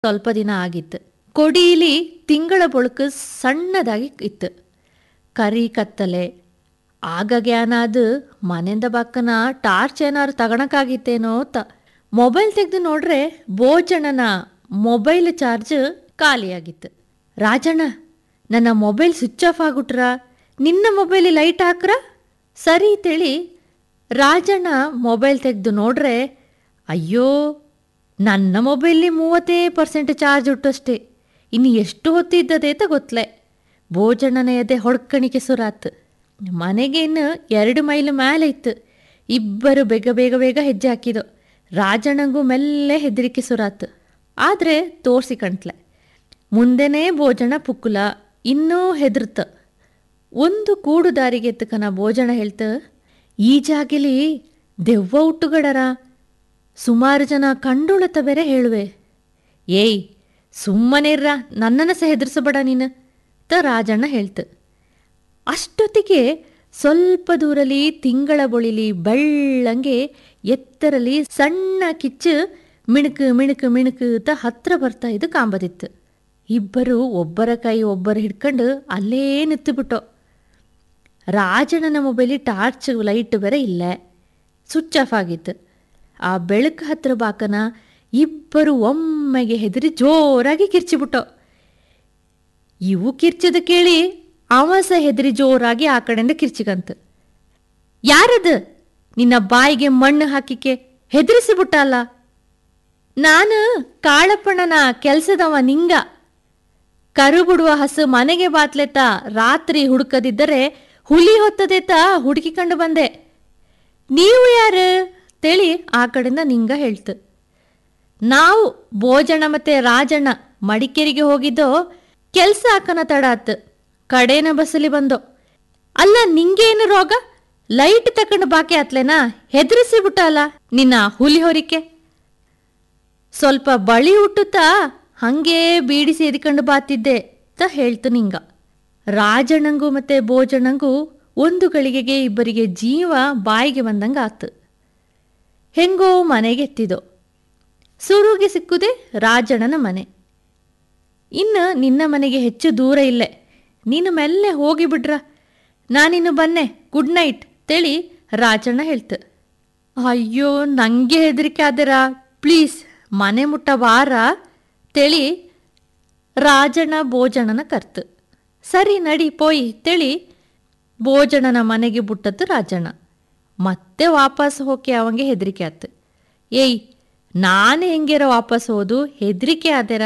ಸ್ವಲ್ಪ ದಿನ ಆಗಿತ್ತು. ಕೊಡೀಲಿ ತಿಂಗಳ ಬೊಳಕು ಸಣ್ಣದಾಗಿ ಇತ್ತು. ಕರಿ ಕತ್ತಲೆ. ಆಗ ಜ್ಞಾನ ಅದು ಮನೆಯಿಂದ ಬಕ್ಕನ ಟಾರ್ಚ್ ಏನಾರು ತಗೊಳಕ್ಕಾಗಿತ್ತೇನೋ ಅಂತ. ಮೊಬೈಲ್ ತೆಗೆದು ನೋಡ್ರೆ ಬೋಜಣ್ಣನ ಮೊಬೈಲ್ ಚಾರ್ಜ್ ಖಾಲಿಯಾಗಿತ್ತು. ರಾಜಣ್ಣ, ನನ್ನ ಮೊಬೈಲ್ ಸ್ವಿಚ್ ಆಫ್ ಆಗ್ಬಿಟ್ರ, ನಿನ್ನ ಮೊಬೈಲ್ ಲೈಟ್ ಹಾಕ್ರ ಸರಿ ತಿಳಿ. ರಾಜಣ್ಣ ಮೊಬೈಲ್ ತೆಗೆದು ನೋಡ್ರೆ, ಅಯ್ಯೋ, ನನ್ನ ಮೊಬೈಲಿ 30% ಚಾರ್ಜ್ ಉಟ್ಟಷ್ಟೇ, ಇನ್ನು ಎಷ್ಟು ಹೊತ್ತಿದ್ದದೆ ಅಂತ ಗೊತ್ತಲೆ. ಬೋಜಣ್ಣನ ಎದೆ ಹೊಡ್ಕಣಿಕೆ ಸುರಾತ್. ಮನೆಗೆ ಇನ್ನು 2 ಮೈಲು ಮೇಲೆ ಇತ್ತು. ಇಬ್ಬರು ಬೇಗ ಬೇಗ ಬೇಗ ಹೆಜ್ಜೆ ಹಾಕಿದೋ. ರಾಜಣ್ಣಂಗೂ ಮೆಲ್ಲೆ ಹೆದರಿಕೆ ಸುರಾತ್. ಆದರೆ ತೋರಿಸಿ ಕಣ್ತ್ಲೆ. ಮುಂದೆನೇ ಬೋಜಣ್ಣ ಪುಕ್ಕುಲ ಇನ್ನೂ ಹೆದರ್ತ. ಒಂದು ಕೂಡು ದಾರಿಗೆ ಎತ್ತಕನ ಬೋಜಣ್ಣ ಹೇಳ್ತ, ಈ ಜಾಗಿಲಿ ದೆವ್ವ ಹುಟ್ಟುಗಡರ, ಸುಮಾರು ಜನ ಕಂಡುಳತ ಬೇರೆ ಹೇಳುವೆ. ಏಯ್ ಸುಮ್ಮನಿರ್ರ, ನನ್ನನ್ನು ಸಹ ಹೆದರ್ಸಬೇಡ ನೀನು ತ ರಾಜಣ್ಣ ಹೇಳ್ತ. ಅಷ್ಟೊತ್ತಿಗೆ ಸ್ವಲ್ಪ ದೂರಲ್ಲಿ ತಿಂಗಳ ಬೊಳಿಲಿ ಬೆಳ್ಳಂಗೆ ಎತ್ತರಲ್ಲಿ ಸಣ್ಣ ಕಿಚ್ಚು ಮಿಣುಕು ಮಿಣುಕು ಮಿಣುಕು ತ ಹತ್ರ ಬರ್ತಾ ಇದ್ದು ಕಾಂಬದಿತ್ತು. ಇಬ್ಬರು ಒಬ್ಬರ ಕೈ ಒಬ್ಬರು ಹಿಡ್ಕೊಂಡು ಅಲ್ಲೇ ನಿಂತುಬಿಟ್ಟೋ. ರಾಜಣ್ಣನ ಮೊಬೈಲಿ ಟಾರ್ಚ್ ಲೈಟ್ ಬೇರೆ ಇಲ್ಲ, ಸ್ವಿಚ್ ಆಫ್ ಆಗಿತ್ತು. ಆ ಬೆಳಕು ಹತ್ರ ಬಾಕನ ಇಬ್ಬರು ಒಮ್ಮೆಗೆ ಹೆದರಿ ಜೋರಾಗಿ ಕಿರ್ಚಿಬಿಟ್ಟೋ. ಇವು ಕಿರ್ಚದ ಕೇಳಿ ಅವಸ ಹೆದರಿ ಜೋರಾಗಿ ಆ ಕಡೆಯಿಂದ ಕಿರ್ಚಿಕಂತ. ಯಾರದು ನಿನ್ನ ಬಾಯಿಗೆ ಮಣ್ಣು ಹಾಕಿಕೆ ಹೆದರಿಸಿಬಿಟ್ಟ ಅಲ್ಲ? ನಾನು ಕಾಳಪ್ಪಣ್ಣನ ಕೆಲ್ಸದವ ನಿಂಗ. ಕರು ಬಿಡುವ ಹಸು ಮನೆಗೆ ಬಾತ್ಲೆತ ರಾತ್ರಿ ಹುಡುಕದಿದ್ದರೆ ಹುಲಿ ಹೊತ್ತದೇತ ಹುಡುಕಿಕೊಂಡು ಬಂದೆ. ನೀವು ಯಾರು ತಿಳಿ ಆ ಕಡೆಯಿಂದ ನಿಂಗ ಹೇಳ್ತು. ನಾವು ಬೋಜಣ್ಣ ಮತ್ತೆ ರಾಜಣ್ಣ ಮಡಿಕೇರಿಗೆ ಹೋಗಿದ್ದೋ, ಕೆಲ್ಸ ಹಾಕನ ತಡ ಆತು, ಕಡೇನ ಬಸ್ಸಲ್ಲಿ ಬಂದೋ. ಅಲ್ಲ, ನಿಂಗೇನು ರೋಗ? ಲೈಟ್ ತಕೊಂಡು ಬಾಕಿ ಆತ್ಲೇನಾ? ಹೆದರಿಸಿ ಬಿಟ್ಟ ಅಲ್ಲ ನಿನ್ನ ಹುಲಿ ಹೊರಿಕೆ. ಸ್ವಲ್ಪ ಬಳಿ ಹುಟ್ಟುತ್ತಾ ಹಂಗೇ ಬೀಡಿ ಸೇದಿಕೊಂಡು ಬಾತಿದ್ದೆ ತ ಹೇಳ್ತು ನಿಂಗ. ರಾಜಣ್ಣಂಗೂ ಮತ್ತೆ ಬೋಜಣ್ಣಂಗೂ ಒಂದು ಗಳಿಗೆಗೆ ಇಬ್ಬರಿಗೆ ಜೀವ ಬಾಯಿಗೆ ಬಂದಂಗ ಆತು. ಹೆಂಗೋ ಮನೆಗೆ ಎತ್ತಿದೋ. ಸುರುಗೆ ಸಿಕ್ಕುದೇ ರಾಜಣ್ಣನ ಮನೆ. ಇನ್ನು ನಿನ್ನ ಮನೆಗೆ ಹೆಚ್ಚು ದೂರ ಇಲ್ಲೇ, ನೀನು ಮೆಲ್ಲೆ ಹೋಗಿಬಿಡ್ರ, ನಾನಿನ್ನು ಬನ್ನೆ, ಗುಡ್ ನೈಟ್ ತಿಳಿ ರಾಜಣ್ಣ ಹೇಳ್ತು. ಅಯ್ಯೋ, ನನಗೆ ಹೆದರಿಕೆ ಆದರ, ಪ್ಲೀಸ್ ಮನೆ ಮುಟ್ಟ ಬಾರ ತಿಳಿ ರಾಜಣ್ಣ ಬೋಜಣ್ಣನ ಕರ್ತು. ಸರಿ ನಡಿ ಪೋಯಿ ತಿಳಿ ಬೋಜಣ್ಣನ ಮನೆಗೆ ಬಿಟ್ಟದ್ದು ರಾಜಣ್ಣ. ಮತ್ತೆ ವಾಪಸ್ ಹೋಗಿ ಅವಂಗೆ ಹೆದರಿಕೆ ಆತು. ಏಯ್, ನಾನು ಹೆಂಗೆರ ವಾಪಸ್ ಹೋದು, ಹೆದರಿಕೆ ಆದೆರ?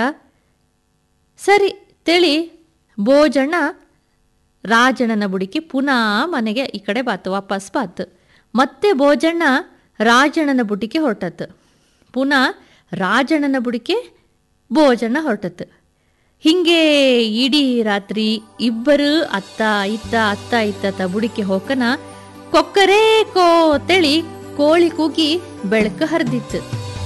ಸರಿ ತಿಳಿ ಬೋಜಣ್ಣ ರಾಜಣ್ಣನ ಬುಡಿಕೆ ಪುನಃ ಮನೆಗೆ ಈ ಕಡೆ ಬಾತು, ವಾಪಸ್ ಬಾತು. ಮತ್ತೆ ಬೋಜಣ್ಣ ರಾಜಣ್ಣನ ಬುಡಿಕೆ ಹೊರಟತ್ತು. ಪುನಃ ರಾಜಣ್ಣನ ಬುಡಿಕೆ ಬೋಜಣ್ಣ ಹೊರಟತ್ತು. ಹಿಂಗೆ ಇಡೀ ರಾತ್ರಿ ಇಬ್ಬರು ಅತ್ತ ಇತ್ತ ಬುಡಿಕೆ ಹೋಕನ ಕೊಕ್ಕರೇ ಕೋ ತೆಳಿ ಕೋಳಿ ಕೂಗಿ ಬೆಳಕು ಹರಿದಿತ್ತು.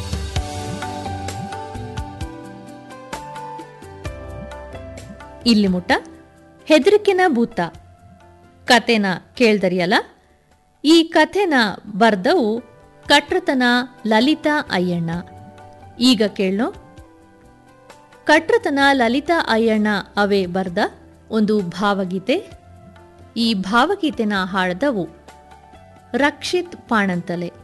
ಇಲ್ಲಿ ಮುಟ್ಟ ಹೆದರಿಕೆನ ಭೂತ ಕತೆನ ಕೇಳ್ದರಿಯಲ್ಲ. ಈ ಕಥೆನ ಬರ್ದವು ಕಟ್ರತನ ಲಲಿತಾ ಅಯ್ಯಣ್ಣ. ಈಗ ಕೇಳೋ ಕಟ್ರತನ ಲಲಿತಾ ಅಯ್ಯಣ್ಣ ಅವೇ ಬರ್ದ ಒಂದು ಭಾವಗೀತೆ. ಈ ಭಾವಗೀತೆನ ಹಾಡ್ದವು ರಕ್ಷಿತ್ ಪಾಣಂತಲೆ.